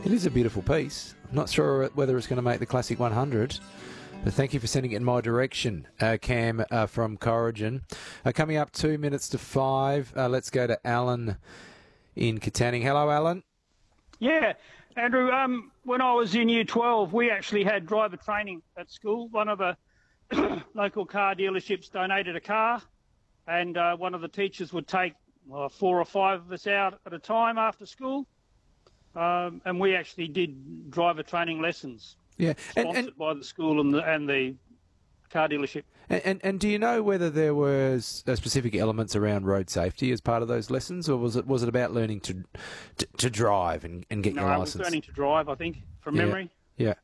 It is a beautiful piece. I'm not sure whether it's going to make the Classic 100, but thank you for sending it in my direction, Cam from Corrigan. Coming up 2 minutes to 5, let's go to Alan in Katanning. Hello, Alan. Yeah, Andrew, when I was in Year 12, we actually had driver training at school. One of the local car dealerships donated a car, and one of the teachers would take 4 or 5 of us out at a time after school, and we actually did driver training lessons. Yeah, sponsored by the school and the car dealership. And do you know whether there was specific elements around road safety as part of those lessons, or was it about learning to drive and get your license? No, it was learning to drive, I think, from memory. Yeah.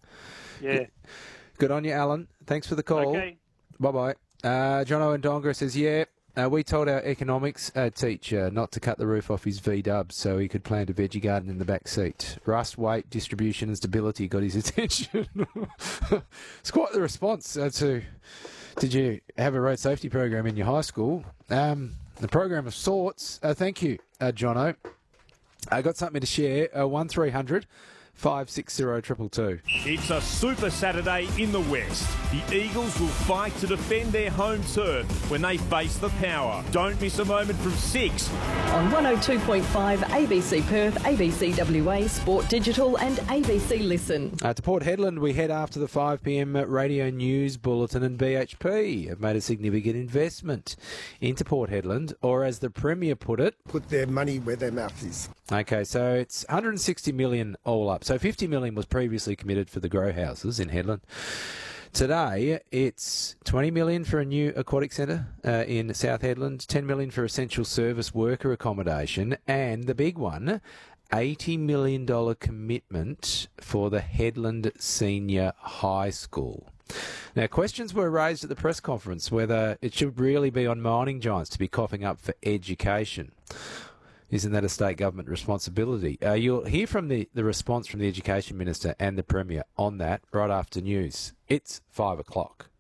Good on you, Alan. Thanks for the call. Okay. Bye-bye. Jono and Donga says, we told our economics teacher not to cut the roof off his V-dubs so he could plant a veggie garden in the back seat. Rust, weight, distribution and stability got his attention. It's quite the response to, did you have a road safety program in your high school? The program of sorts. Thank you, Jono. I got something to share. 1300 560 222. It's a Super Saturday in the West. The Eagles will fight to defend their home turf when they face the Power. Don't miss a moment from 6 on 102.5 ABC Perth, ABC WA, Sport Digital and ABC Listen. To Port Hedland we head after the 5 p.m. radio news bulletin, and BHP have made a significant investment into Port Hedland, or as the Premier put it, put their money where their mouth is. Okay, so it's 160 million all up. So 50 million was previously committed for the grow houses in Hedland. Today, it's 20 million for a new aquatic centre in South Hedland, 10 million for essential service worker accommodation, and the big one, $80 million commitment for the Hedland Senior High School. Now, questions were raised at the press conference whether it should really be on mining giants to be coughing up for education. Isn't that a state government responsibility? You'll hear from the response from the Education Minister and the Premier on that right after news. It's 5 o'clock.